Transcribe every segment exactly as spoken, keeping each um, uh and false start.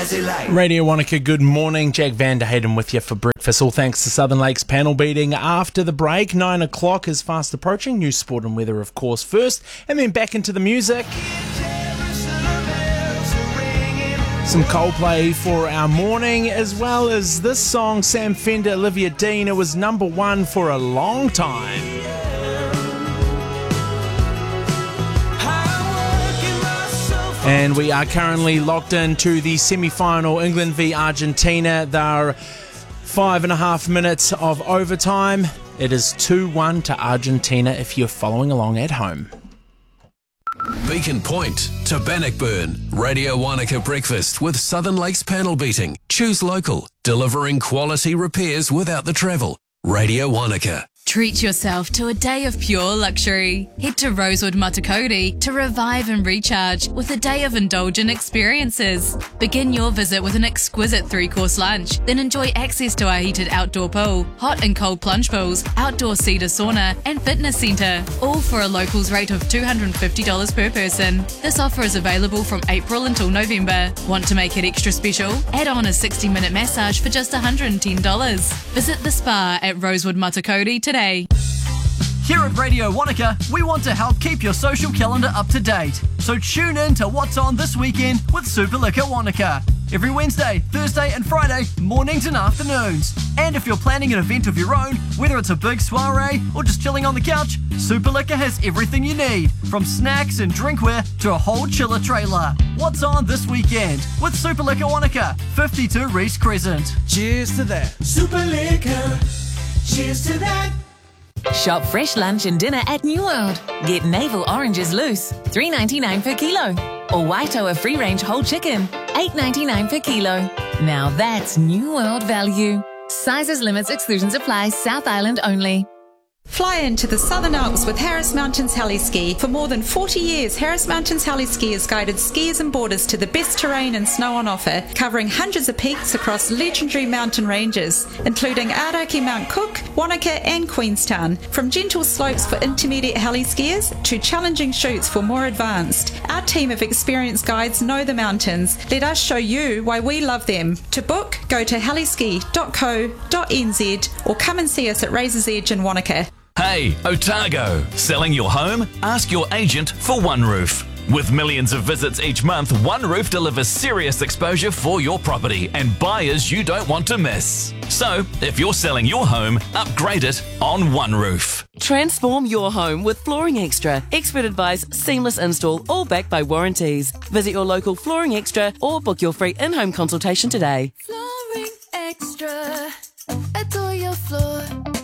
Tassie Lane. Radio Wanaka, good morning. Jack Van der Hayden with you for breakfast. All thanks to Southern Lakes panel beating after the break. Nine o'clock is fast approaching. News, sport and weather, of course, first. And then back into the music. Some Coldplay for our morning, as well as this song, Sam Fender, Olivia Dean. It was number one for a long time. And we are currently locked into the semi-final, England v Argentina. There are five and a half minutes of overtime. It is two one to Argentina if you're following along at home. Beacon Point to Bannockburn. Radio Wanaka breakfast with Southern Lakes panel beating. Choose local, delivering quality repairs without the travel. Radio Wanaka. Treat yourself to a day of pure luxury. Head to Rosewood Matakoti to revive and recharge with a day of indulgent experiences. Begin your visit with an exquisite three-course lunch, then enjoy access to our heated outdoor pool, hot and cold plunge pools, outdoor cedar sauna and fitness centre, all for a locals rate of two hundred fifty dollars per person. This offer is available from April until November. Want to make it extra special? Add on a sixty minute massage for just one hundred ten dollars. Visit the spa at Rosewood Matakoti today. Here at Radio Wanaka, we want to help keep your social calendar up to date. So tune in to what's on this weekend with Super Liquor Wanaka. Every Wednesday, Thursday and Friday, mornings and afternoons. And if you're planning an event of your own, whether it's a big soiree or just chilling on the couch, Super Liquor has everything you need, from snacks and drinkware to a whole chiller trailer. What's on this weekend with Super Liquor Wanaka, fifty-two Reese Crescent. Cheers to that. Super Liquor. Cheers to that. Shop fresh lunch and dinner at New World. Get navel oranges loose, three ninety-nine per kilo. Or Waitoa free-range whole chicken, eight ninety-nine per kilo. Now that's New World value. Sizes, limits, exclusions apply. South Island only. Fly into the Southern Alps with Harris Mountains Heli Ski. For more than forty years, Harris Mountains Heli Ski has guided skiers and boarders to the best terrain and snow on offer, covering hundreds of peaks across legendary mountain ranges, including Aoraki Mount Cook, Wanaka and Queenstown. From gentle slopes for intermediate heli skiers to challenging chutes for more advanced, our team of experienced guides know the mountains. Let us show you why we love them. To book, go to heliski dot co dot n z or come and see us at Razor's Edge in Wanaka. Hey, Otago, selling your home? Ask your agent for One Roof. With millions of visits each month, One Roof delivers serious exposure for your property and buyers you don't want to miss. So, if you're selling your home, upgrade it on One Roof. Transform your home with Flooring Extra. Expert advice, seamless install, all backed by warranties. Visit your local Flooring Extra or book your free in-home consultation today. Flooring Extra. Adore your floor.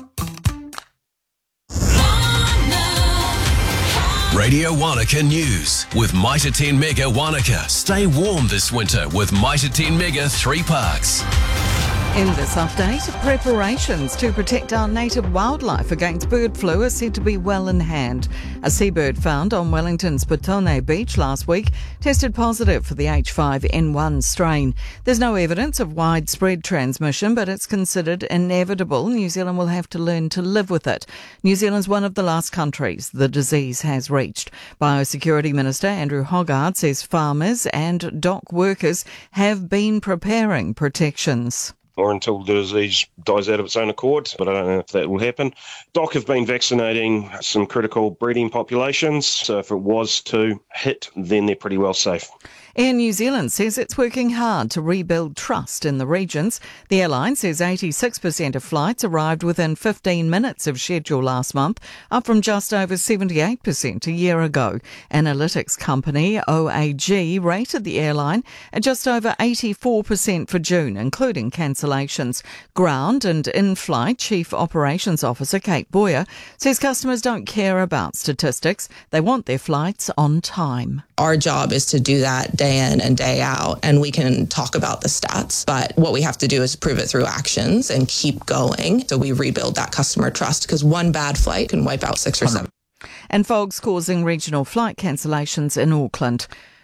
Radio Wanaka News with Mitre ten Mega Wanaka. Stay warm this winter with Mitre ten Mega three parks. In this update, preparations to protect our native wildlife against bird flu are said to be well in hand. A seabird found on Wellington's Petone Beach last week tested positive for the H five N one strain. There's no evidence of widespread transmission, but it's considered inevitable. New Zealand will have to learn to live with it. New Zealand's one of the last countries the disease has reached. Biosecurity Minister Andrew Hoggard says farmers and dock workers have been preparing protections. Or until the disease dies out of its own accord, but I don't know if that will happen. D O C have been vaccinating some critical breeding populations, so if it was to hit, then they're pretty well safe. Air New Zealand says it's working hard to rebuild trust in the regions. The airline says eighty-six percent of flights arrived within fifteen minutes of schedule last month, up from just over seventy-eight percent a year ago. Analytics company O A G rated the airline at just over eighty-four percent for June, including cancellations. Ground and in-flight Chief Operations Officer Kate Boyer says customers don't care about statistics. They want their flights on time. Our job is to do that day in and day out, and we can talk about the stats, but what we have to do is prove it through actions and keep going so we rebuild that customer trust, because one bad flight can wipe out six or seven. And fog's causing regional flight cancellations in Auckland.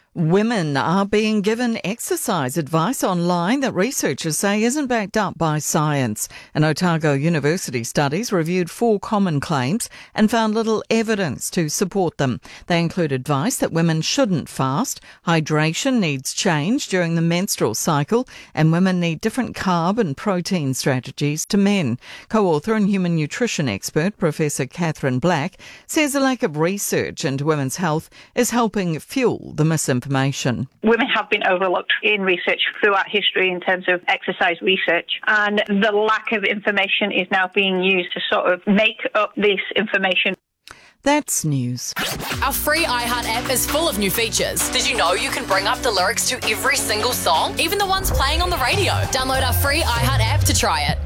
Women are being given exercise advice online that researchers say isn't backed up by science. An Otago University studies reviewed four common claims and found little evidence to support them. They include advice that women shouldn't fast, hydration needs change during the menstrual cycle, and women need different carb and protein strategies to men. Co-author and human nutrition expert Professor Catherine Black says a lack of research into women's health is helping fuel the misinformation. Information. Women have been overlooked in research throughout history in terms of exercise research, and the lack of information is now being used to sort of make up this information. That's news. Our free iHeart app is full of new features. Did you know you can bring up the lyrics to every single song, even the ones playing on the radio? Download our free iHeart app to try it.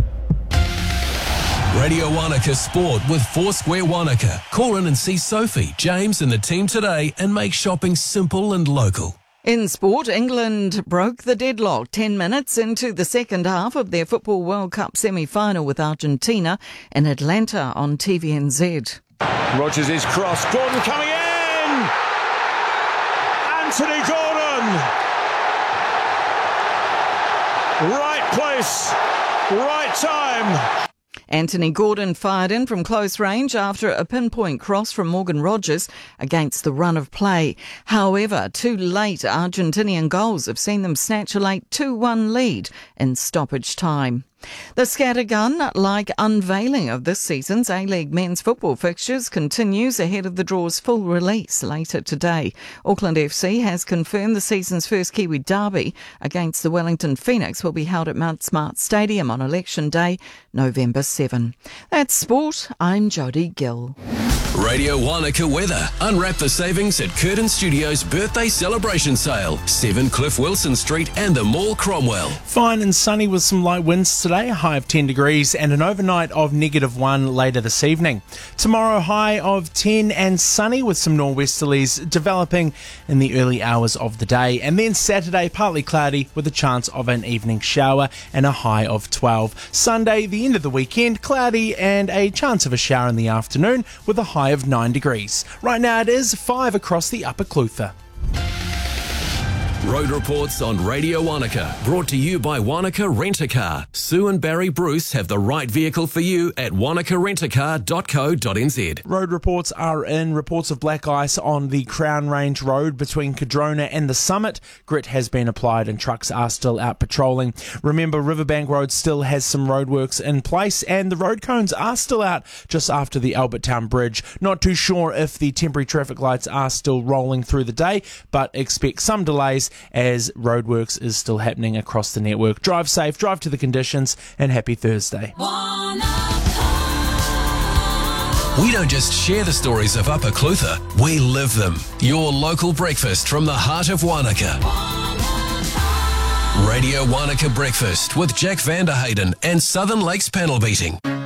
Radio Wanaka Sport with Foursquare Wanaka. Call in and see Sophie, James and the team today and make shopping simple and local. In sport, England broke the deadlock ten minutes into the second half of their Football World Cup semi-final with Argentina in Atlanta on T V N Z. Rogers is crossed. Gordon coming in! Anthony Gordon! Right place, right time. Anthony Gordon fired in from close range after a pinpoint cross from Morgan Rogers against the run of play. However, two late Argentinian goals have seen them snatch a late two one lead in stoppage time. The scattergun-like unveiling of this season's A-League men's football fixtures continues ahead of the draw's full release later today. Auckland F C has confirmed the season's first Kiwi derby against the Wellington Phoenix will be held at Mount Smart Stadium on Election Day, November seventh. That's sport. I'm Jodie Gill. Radio Wanaka weather. Unwrap the savings at Curtin Studios birthday celebration sale. seven Cliff Wilson Street and the Mall Cromwell. Fine and sunny with some light winds today, a high of ten degrees and an overnight of negative one later this evening. Tomorrow, high of ten and sunny with some nor'westerlies developing in the early hours of the day. And then Saturday, partly cloudy with a chance of an evening shower and a high of twelve. Sunday, the end of the weekend, cloudy and a chance of a shower in the afternoon with a high of nine degrees. Right now it is five across the Upper Clutha. Road reports on Radio Wanaka, brought to you by Wanaka Rent-A-Car. Sue and Barry Bruce have the right vehicle for you at wanaka rent a car dot co dot n z. Road reports are in. Reports of black ice on the Crown Range Road between Cadrona and the Summit. Grit has been applied and trucks are still out patrolling. Remember, Riverbank Road still has some roadworks in place and the road cones are still out just after the Albertown Bridge. Not too sure if the temporary traffic lights are still rolling through the day, but expect some delays as roadworks is still happening across the network. Drive safe, drive to the conditions, and happy Thursday. We don't just share the stories of Upper Clutha, we live them. Your local breakfast from the heart of Wanaka. Radio Wanaka Breakfast with Jack Vanderhayden and Southern Lakes Panel Beating.